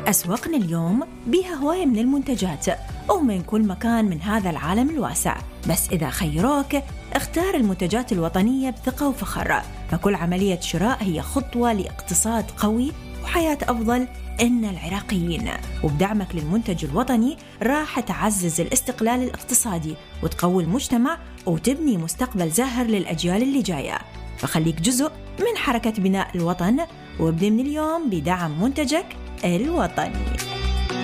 أسواقنا اليوم بيها هواية من المنتجات ومن كل مكان من هذا العالم الواسع، بس إذا خيروك اختار المنتجات الوطنية بثقة وفخر، فكل عملية شراء هي خطوة لاقتصاد قوي وحياة أفضل إن العراقيين. وبدعمك للمنتج الوطني راح تعزز الاستقلال الاقتصادي وتقوي المجتمع وتبني مستقبل زاهر للأجيال اللي جاية. فخليك جزء من حركة بناء الوطن وابدأ من اليوم بدعم منتجك الوطني.